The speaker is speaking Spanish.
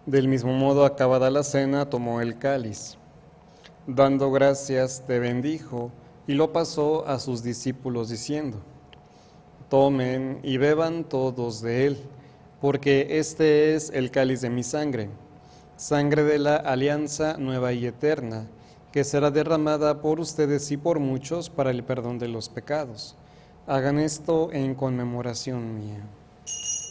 Del mismo modo, acabada la cena, tomó el cáliz. Dando gracias, te bendijo y lo pasó a sus discípulos diciendo: Tomen y beban todos de él, porque este es el cáliz de mi sangre, sangre de la alianza nueva y eterna, que será derramada por ustedes y por muchos para el perdón de los pecados. Hagan esto en conmemoración mía.